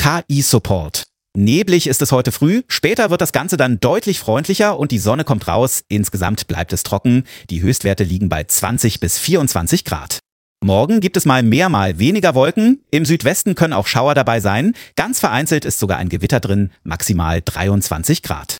KI-Support. Neblig ist es heute früh, später wird das Ganze dann deutlich freundlicher und die Sonne kommt raus. Insgesamt bleibt es trocken. Die Höchstwerte liegen bei 20 bis 24 Grad. Morgen gibt es mal mehr, mal weniger Wolken. Im Südwesten können auch Schauer dabei sein. Ganz vereinzelt ist sogar ein Gewitter drin, maximal 23 Grad.